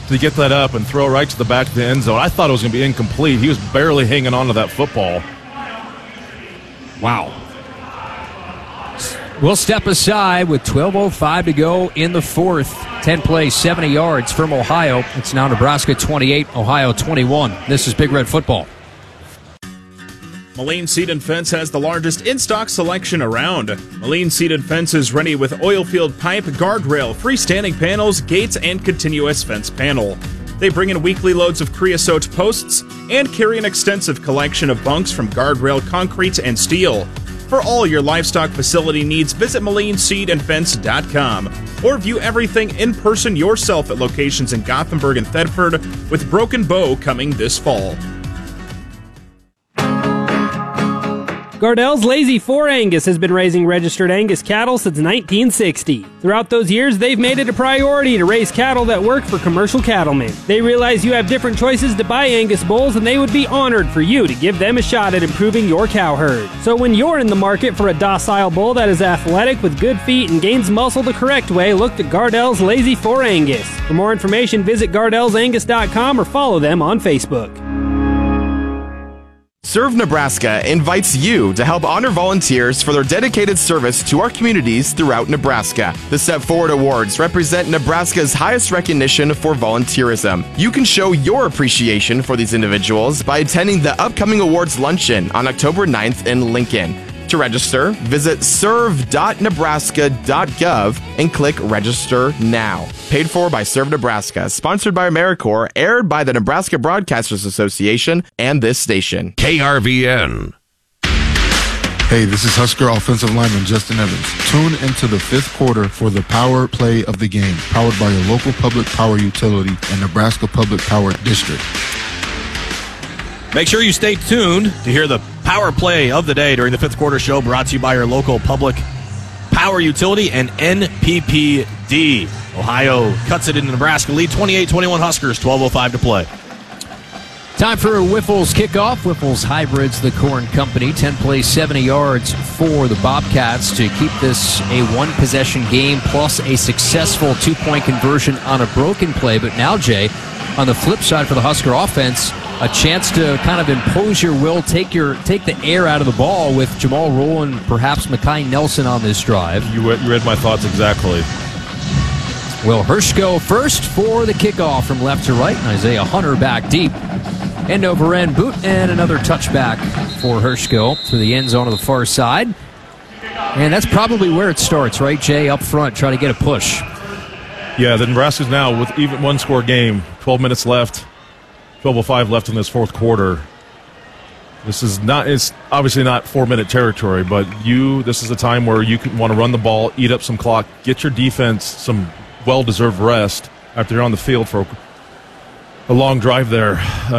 to get that up and throw right to the back of the end zone. I thought it was going to be incomplete. He was barely hanging on to that football. Wow. We'll step aside with 12:05 to go in the fourth. 10 plays, 70 yards from Ohio. It's now Nebraska 28, Ohio 21. This is Big Red Football. Moline Seed & Fence has the largest in-stock selection around. Moline Seed & Fence is ready with oil-filled pipe, guardrail, freestanding panels, gates, and continuous fence panel. They bring in weekly loads of creosote posts and carry an extensive collection of bunks from guardrail, concrete, and steel. For all your livestock facility needs, visit MolineSeedandFence.com or view everything in person yourself at locations in Gothenburg and Thedford, with Broken Bow coming this fall. Gardell's Lazy 4 Angus has been raising registered Angus cattle since 1960. Throughout those years, they've made it a priority to raise cattle that work for commercial cattlemen. They realize you have different choices to buy Angus bulls, and they would be honored for you to give them a shot at improving your cow herd. So when you're in the market for a docile bull that is athletic with good feet and gains muscle the correct way, look to Gardell's Lazy 4 Angus. For more information, visit GardellsAngus.com or follow them on Facebook. Serve Nebraska invites you to help honor volunteers for their dedicated service to our communities throughout Nebraska. The Step Forward Awards represent Nebraska's highest recognition for volunteerism. You can show your appreciation for these individuals by attending the upcoming awards luncheon on October 9th in Lincoln. To register, visit serve.nebraska.gov and click Register Now. Paid for by Serve Nebraska, sponsored by AmeriCorps, aired by the Nebraska Broadcasters Association and this station. KRVN. Hey, this is Husker offensive lineman Justin Evans. Tune into the fifth quarter for the power play of the game, powered by your local public power utility and Nebraska Public Power District. Make sure you stay tuned to hear the power play of the day during the fifth quarter show, brought to you by your local public power utility and NPPD. Ohio cuts it into Nebraska lead, 28-21 Huskers, 12:05 to play. Time for Whiffle's kickoff. Whiffle's hybrids the Corn Company. 10 plays, 70 yards for the Bobcats to keep this a one-possession game plus a successful two-point conversion on a broken play. But now, Jay, on the flip side for the Husker offense, a chance to kind of impose your will, take the air out of the ball with Jamal Rowland, perhaps Mekhi Nelson on this drive. You read my thoughts exactly. Will Hershko first for the kickoff from left to right, and Isaiah Hunter back deep. End over end boot, and another touchback for Hershko through the end zone on the far side. And that's probably where it starts, right, Jay? Up front, trying to get a push. Yeah, the Nebraska's now with even one-score game, 12 minutes left. 12:05 left in this fourth quarter. It's obviously not 4-minute territory, but this is a time where you want to run the ball, eat up some clock, get your defense some well-deserved rest after you're on the field for a long drive there.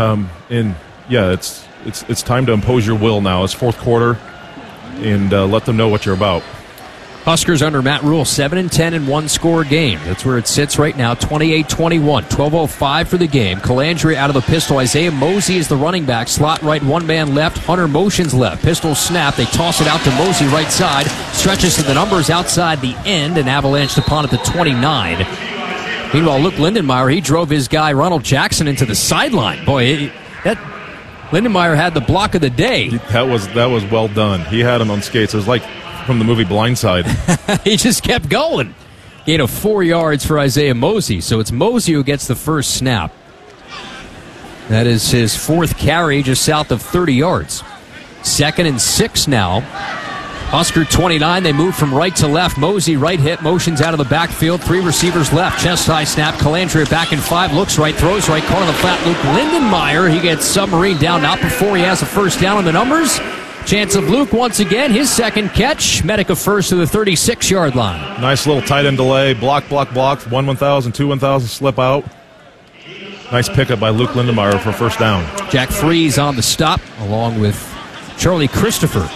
It's time to impose your will now. It's fourth quarter, and let them know what you're about. Huskers under Matt Rule, 7-10 in one-score game. That's where it sits right now, 28-21. 12:05 for the game. Calandria out of the pistol. Isaiah Mosey is the running back. Slot right, one man left. Hunter motions left. Pistol snap. They toss it out to Mosey right side. Stretches to the numbers outside the end and avalanched upon at the 29. Meanwhile, Luke Lindenmeyer, he drove his guy Ronald Jackson into the sideline. Boy, that Lindenmeyer had the block of the day. That was well done. He had him on skates. It was like from the movie Blindside. He just kept going. Gain of 4 yards for Isaiah Mosey. So it's Mosey who gets the first snap. That is his fourth carry, just south of 30 yards. 2nd and 6 now. Husker 29, they move from right to left. Mosey right hit, motions out of the backfield. 3 receivers left, chest high snap. Calandria back in 5, looks right, throws right, corner of the flat. Luke Lindenmeyer, he gets submarine down, not before he has a first down on the numbers. Chance of Luke once again, his second catch. Medica first to the 36-yard line. Nice little tight end delay. Block. 1,000, 2 1,000, slip out. Nice pickup by Luke Lindenmeyer for first down. Jack Freeze on the stop, along with Charlie Christopher.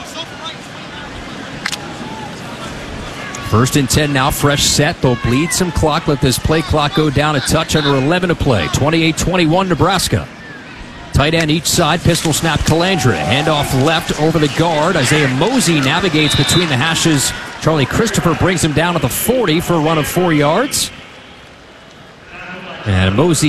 1st and 10 now, fresh set. They'll bleed some clock. Let this play clock go down a touch, under 11 to play. 28-21 Nebraska. Tight end each side, pistol snap Calandria. Handoff left over the guard. Isaiah Mosey navigates between the hashes. Charlie Christopher brings him down at the 40 for a run of 4 yards. And Mosey